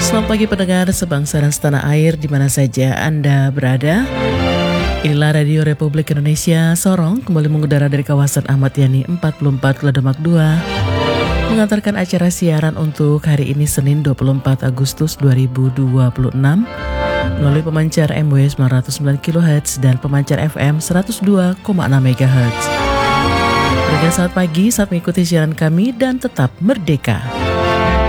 Selamat pagi pendengar sebangsa dan setanah air di mana saja Anda berada. Inilah Radio Republik Indonesia Sorong kembali mengudara dari kawasan Ahmad Yani 44 Kledemak 2. Mengantarkan acara siaran untuk hari ini Senin 24 Agustus 2026 melalui pemancar MW 909 kHz dan pemancar FM 102,6 MHz. Berikan selamat pagi saat mengikuti siaran kami dan tetap merdeka.